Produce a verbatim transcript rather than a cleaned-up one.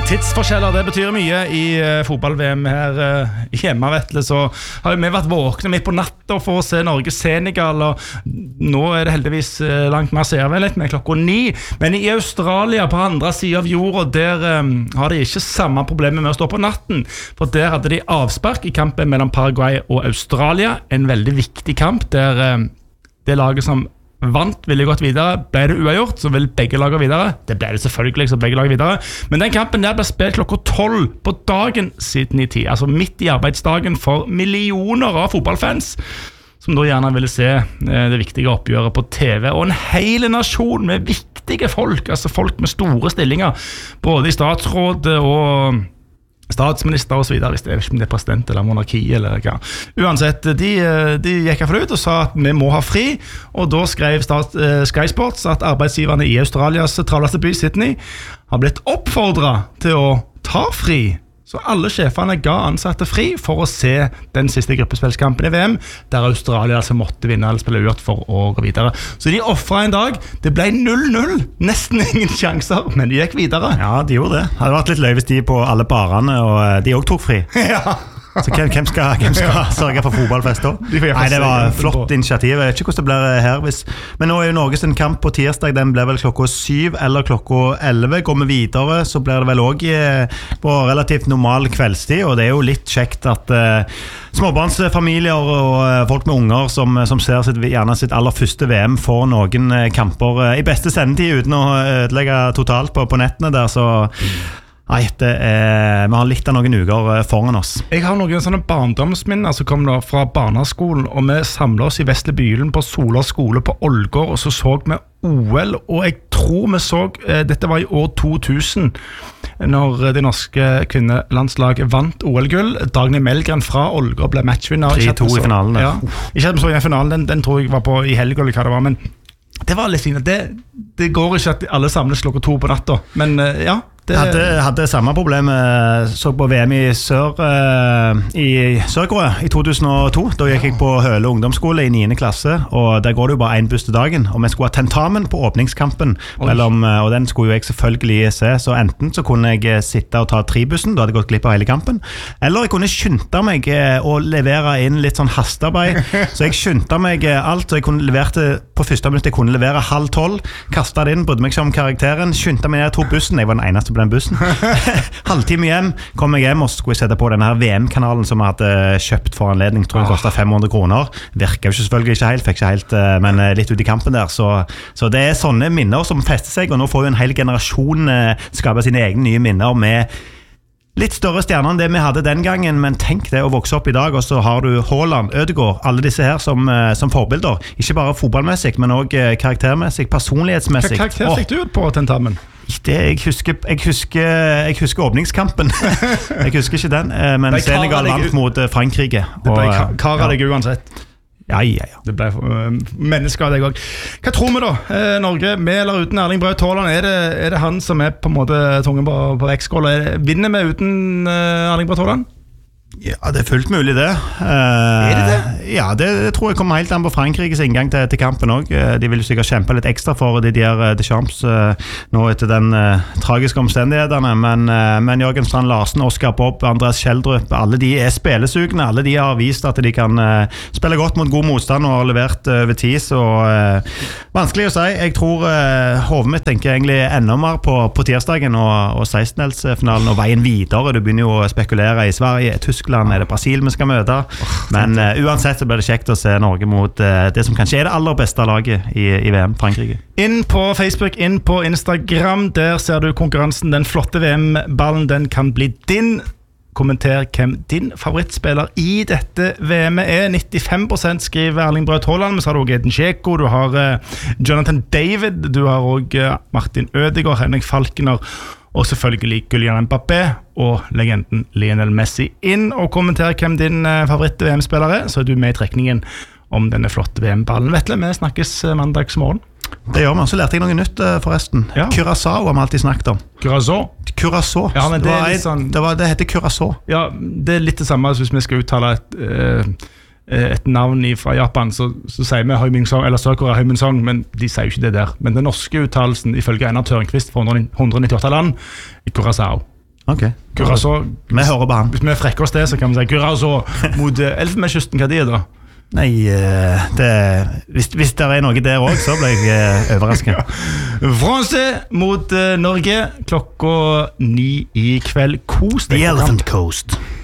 Tidsforskjeller, det betyr mye i uh, fotball-V M her uh, hjemme, Vetle, så har vi vært våkne midt på natta for å se Norge-Senegal, og nå er det heldigvis uh, langt mer servelig med klokka ni, men i Australia på andre siden av jorda, der um, har de ikke samme problemer med å stå på natten, for der hadde de avspark i kampen mellom Paraguay og Australia, en veldig viktig kamp, der um, det laget som vant ville gått videre. Ble det uavgjort, så vil begge lager videre. Det ble det selvfølgelig, så begge lager videre. Men den kampen der ble spilt klokka tolv på dagen siden i tid. Altså midt i arbeidsdagen for millioner av fotballfans, som da gjerne ville se eh, det viktige oppgjøret på T V. Og en hel nasjon med viktige folk, altså folk med store stillinger, både i statsrådet og statsminister og så videre, hvis det er ikke om det er president eller monarki eller hva. Uansett, de, de gikk herfra ut og sa at vi må ha fri, og da skrev stat, Sky Sports at arbeidsgiverne i Australias travleste by, Sydney, har blitt oppfordret til å ta fri. Så alle sjefene ga ansatte fri for å se den siste gruppespillskampen i V M, der Australia altså måtte vinne eller spille uavgjort for å gå videre. Så de offret en dag. Det ble null null. Nesten ingen sjanser, men de gikk videre. Ja, de gjorde det. Det hadde vært litt løy hvis de på alle barene, og de også tok fri. Ja. Så hvem, hvem, skal, hvem skal sørge for fotballfest da? Nei, det var et flott initiativ. Jeg vet ikke hvordan det blir her. Hvis... Men nå er jo Norges kamp på tirsdag, den blir vel klokka syv eller klokka elleve. Går vi videre, så blir det vel også på relativt normal kveldstid, og det er jo litt kjekt at uh, småbarnsfamilier og folk med unger som, som ser sitt, gjerne sitt aller første V M får noen kamper uh, i beste sendetid uten å ødelegge totalt på, på nettene der, så... Nei, det er, vi har litt av noen uker foran oss. Jeg har noen sånne barndomsminner som kom nå fra barneskolen, og vi samlet oss i Vesle Bylen på Sola skole på Ålgård, og så så vi O L, og jeg tror vi så, eh, dette var i år to tusen, når det norske kvinnelandslaget vant O L-gull. Dagny Melgren fra Ålgård ble matchvinner. tre to i finalen. Ja, ikke at vi så i finalen, den, den tror jeg var på i helg eller hva det var, men det var litt fint. Det, det går ikke at alle samles klokka to på natta, men eh, ja, Det... Hadde, hadde samme problem, så på V M i Sør uh, i Sør-Korea i to tusen og to. Da gikk jeg på Høle ungdomsskole i niende klasse, og der går det jo bare en buss til dagen, og vi skulle ha tentamen på åpningskampen mellom, og den skulle jo jeg selvfølgelig se, så enten så kunne jeg sitte og ta tribussen, da hadde jeg gått glipp av hele kampen, eller jeg kunne skynde meg og levere inn litt sånn hastarbeid, så jeg skyndte meg alt, så jeg kunne leverte på første minutt, jeg kunne levere halv tolv, kastet det inn, brydde meg ikke om karakteren, skyndte meg ned, jeg tok bussen, jeg var den eneste på den bussen. Halvtime hjem, kom jeg hjem og så skulle jeg sette på denne her V M-kanalen som jeg hadde kjøpt for anledning, tror jeg kostet fem hundre kroner. Virker jo selvfølgelig ikke helt, fikk ikke helt, men litt ut i kampen der. Så, så det er sånne minner som fester seg, og nå får jo en hel generasjon skape sine egne nye minner med litt større stjerner enn det vi hadde den gangen, men tenk det å vokse opp i dag, og så har du Haaland, Ødegaard, alle disse her som, som forbilder. Ikke bare fotballmessig, men også karaktermessig, personlighetsmessig. Hva karakter fikk du ut på tentamen? Det, jeg, husker, jeg, husker, jeg husker åpningskampen. Jeg husker ikke den, men Senegal vant mot Frankrike. Det ble kar av deg uansett. Ja, ja, ja. Det ble uh, mennesker av deg også. Hva tror vi da? Eh, Norge, med eller uten Erling Braut Haaland, er det, er det han som er på en måte tungen på, på vektskålen? Vinner vi uten uh, Erling Braut Haaland? Ja, det er fullt mulig det. Uh, er det det? Ja, det, det tror jeg kommer helt an på Frankrikes inngang til, til kampen også. De vil sikkert kjempe litt ekstra for de der Deschamps uh, nå etter den uh, tragiske omstendighetene, men, uh, men Jørgen Strand Larsen, Oscar Bob, Andreas Kjeldrup, alle de er spillesugne, alle de har vist at de kan uh, spille godt mot god motstand og har levert uh, over tid, så uh, vanskelig å si. Jeg tror uh, hovedet mitt tenker egentlig enda mer på, på tirsdagen og, og sekstendelsfinalen og veien videre. Du begynner jo å spekulere i Sverige, Tyskland, er det Brasil vi skal møte, men uh, uansett så blir det kjekt å se Norge mot uh, det som kanskje er det aller beste laget i, i V M, Frankrike. Inn på Facebook, inn på Instagram, der ser du konkurransen. Den flotte V M-ballen, den kan bli din. Kommenter hvem din favorittspiller i dette V M-et er. nittifem prosent skriver Erling Braut Haaland, men så har du også Edin Dzeko, du har uh, Jonathan David, du har også uh, Martin Ødegaard, Henrik Falkner, og selvfølgelig Kylian Mbappé og legenden Lionel Messi. Inn og kommenter hvem din uh, favoritt-V M-spiller er, så er du med i trekningen om denne flotte V M-ballen. Vetle, vi snakkes mandagsmorgen. Det gjør vi, så lærte jeg noe nytt forresten. Ja. Curaçao har vi alltid snakket om. Curaçao? Curaçao. Ja, men det, det, er litt sånn... det, var, det heter Curaçao. Ja, det er litt det samme hvis vi skal uttale et, et navn fra Japan, så, så sier vi Høymingsong, eller Sør-Korea Høymingsong, men de sier jo ikke det der. Men den norske uttalelsen, ifølge Einar Tørnqvist fra hundre nittiåtte land, er Curaçao. Ok. Curacao, Vi hører på han. hvis vi er frekke oss det, så kan vi si Curacao mot uh, Elfenbenskysten. Hva de er da? Nei, eh, det, hvis, hvis det er noe der også, så ble jeg eh, overrasket. Fransé mot uh, Norge klokka ni i kveld. Kos deg. The Elephant Coast.